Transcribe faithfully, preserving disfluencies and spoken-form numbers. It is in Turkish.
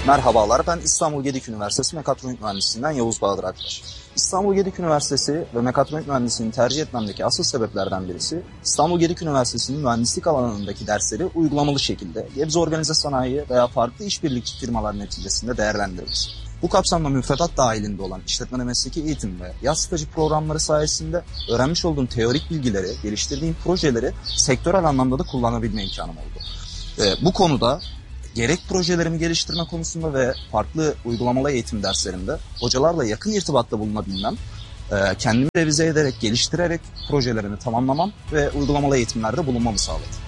Merhabalar, ben İstanbul Gedik Üniversitesi Mekatronik Mühendisliğinden Yavuz Bahadır Aktaş. İstanbul Gedik Üniversitesi ve Mekatronik Mühendisliğini tercih etmemdeki asıl sebeplerden birisi, İstanbul Gedik Üniversitesi'nin mühendislik alanındaki dersleri uygulamalı şekilde Gebze Organize Sanayi veya farklı işbirlikçi firmalar neticesinde değerlendirilmesi. Bu kapsamda müfredat dahilinde olan işletmede mesleki eğitim ve yaz stajı programları sayesinde öğrenmiş olduğum teorik bilgileri, geliştirdiğim projeleri sektörel anlamda da kullanabilme imkanım oldu. Ve bu konuda gerek projelerimi geliştirme konusunda ve farklı uygulamalı eğitim derslerinde hocalarla yakın irtibatta bulunabilmem, kendimi revize ederek, geliştirerek projelerini tamamlamam ve uygulamalı eğitimlerde bulunmamı sağladı.